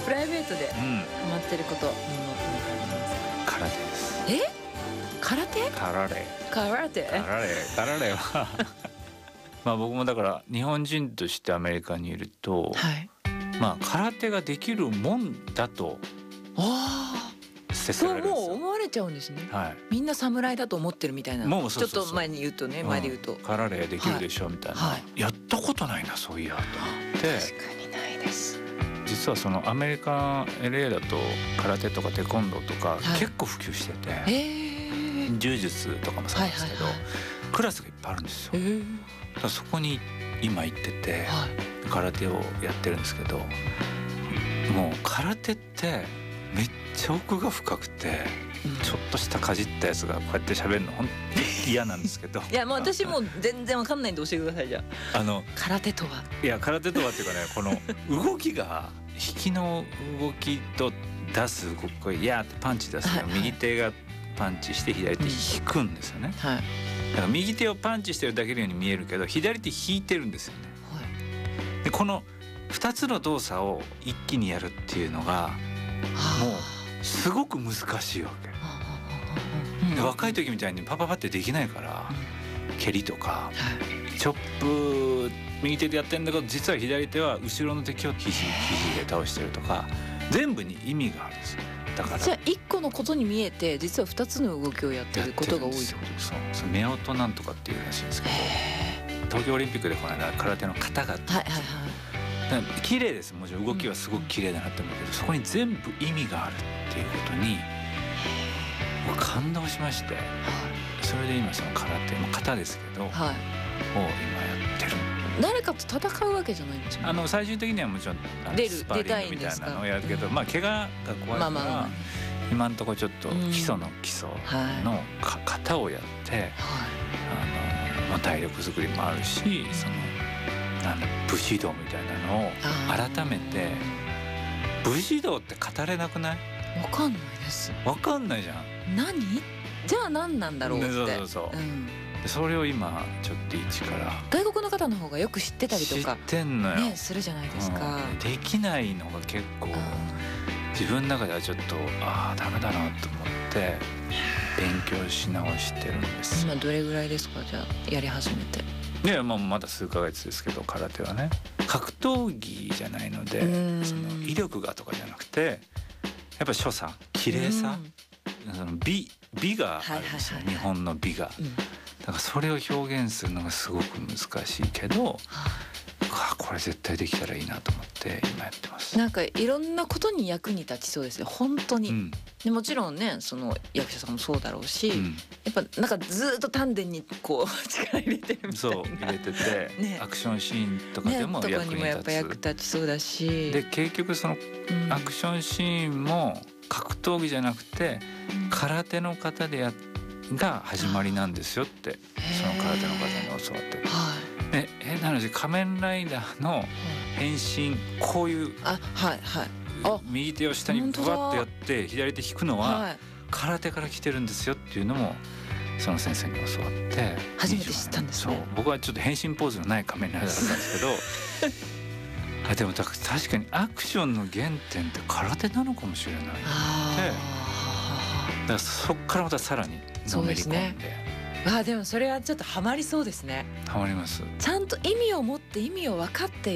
プライベートでハマってること、 空手です。 空手？ 空手はまあ僕もだから日本人としてアメリカにいると、まあ空手ができるもんだと捨て去られるんですよ。 もう思われちゃうんですね。みんな侍だと思ってるみたいな。 もうちょっと前で言うと空手できるでしょみたいな、やったことないなそういやと思って。 確かにないです。 実はそのアメリカ LA だと空手とかテコンドーとか結構普及してて、柔術とかもそうなんですけど、クラスがいっぱいあるんですよ。だからそこに今行ってて、空手をやってるんですけど、もう空手ってめっちゃ奥が深くて、ちょっとしたかじったやつがこうやって喋るの本当に嫌なんですけどいやもう私もう全然わかんないんで教えてください。じゃあ空手とは、 いや空手とはっていうかね、この動きが引きの動きと出す動き、これやーってパンチ出すの、右手がパンチして左手引くんですよね。だから右手をパンチしてるだけのように見えるけど左手引いてるんですよね。でこの2つの動作を一気にやるっていうのがもうすごく難しいわけ。で若い時みたいにパパパってできないから、蹴りとかチョップ右手でやってるんだけど実は左手は後ろの敵を肘で倒してるとか、全部に意味があるんですよ。だからじゃあ1個のことに見えて実は2つの動きをやってることが多い。 そう夫婦なんとかっていうらしいんですけど、東京オリンピックでこの間空手の型があって、綺麗です。もちろん動きはすごく綺麗だなって思うけど、そこに全部意味があるっていうことに感動しまして、それで今その空手も型ですけど、を今やってる。 誰かと戦うわけじゃないんですよね。 最終的にはもちろんスパーリングみたいなのをやるけど、怪我が怖いから今のところちょっと基礎の基礎の型をやって、体力作りもあるし、その武士道みたいなのを改めて。武士道って語れなくない？ わかんないです。 わかんないじゃん。 何？じゃあ何なんだろうって。それを今ちょっと一から外国の方の方がよく知ってたりとか知ってんのよ、 するじゃないですか。 できないのが結構自分の中ではちょっとダメだなと思って勉強し直してるんです。 今どれぐらいですか？じゃあやり始めて。 まだ数ヶ月ですけど、空手はね格闘技じゃないので、その威力がとかじゃなくてやっぱ所作綺麗さ、その美があるんですよ。日本の美が、だからそれを表現するのがすごく難しいけど、これ絶対できたらいいなと思って今やってます。 なんかいろんなことに役に立ちそうですね本当に。でもちろんね、その役者さんもそうだろうし、やっぱなんかずっと丹田にこう力入れてるみたいな。 そう入れてて、アクションシーンとかでも役に立つ。とかにもやっぱ役立ちそうだし。 で結局そのアクションシーンも格闘技じゃなくて、空手の方でが始まりなんですよって、その空手の方に教わって。なので仮面ライダーの変身、こういう右手を下にブワッとやって左手引くのは空手から来てるんですよっていうのもその先生に教わって初めて知ったんですね。 僕はちょっと変身ポーズのない仮面ライダーだったんですけどでも確かにアクションの原点って空手なのかもしれないって、だからそっからまたさらにのめり込んで。 でもそれはちょっとハマりそうですね。 ハマります。 ちゃんと意味を持って意味を分かって